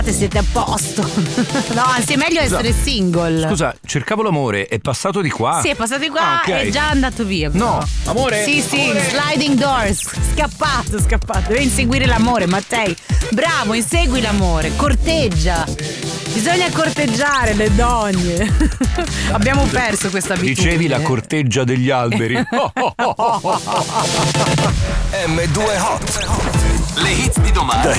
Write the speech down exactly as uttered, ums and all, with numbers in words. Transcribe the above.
siete a posto. No, anzi è meglio Scusa, essere single. Scusa, cercavo l'amore, è passato di qua. Sì, è passato di qua, Ah, ok. è già andato via. No, amore? Sì, sì, Amore? sliding doors. Scappato, scappato. Deve inseguire l'amore, Mattei. Bravo, insegui l'amore, corteggia. Bisogna corteggiare le donne. Abbiamo perso questa abitudine. Dicevi la corteggia degli alberi. Oh, oh, oh, oh, oh. M due Hot. Le hits di domani